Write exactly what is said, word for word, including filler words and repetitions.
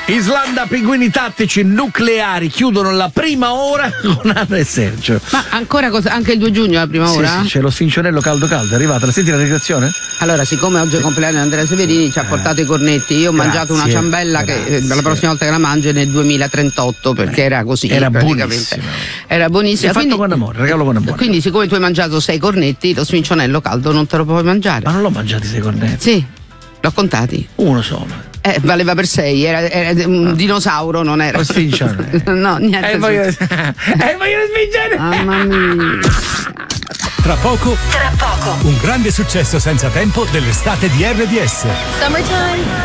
Islanda, pinguini tattici nucleari chiudono la prima ora con Anna e Sergio. Ma ancora cosa, anche il due giugno la prima sì, ora? Sì, c'è lo sfincionello caldo caldo, è arrivata, la senti la registrazione? Allora, siccome oggi è il compleanno di Andrea Severini, ci ha portato i cornetti. Io ho Grazie, mangiato una ciambella grazie. che la prossima volta che la mangio è nel duemilatrentotto, perché era così. Era praticamente. buonissima. Era buonissima. È fatto con amore, regalo con amore. Quindi, siccome tu hai mangiato sei cornetti, lo sfincionello caldo non te lo puoi mangiare. Ma non l'ho mangiati sei cornetti? Sì, l'ho contati. Uno solo. Eh, valeva per sei, era, era un dinosauro, non era. Lo sfincione. No, niente. E voglio spingere. Mamma mia. Tra poco, Tra poco. un grande successo senza tempo dell'estate di R D S. Summertime.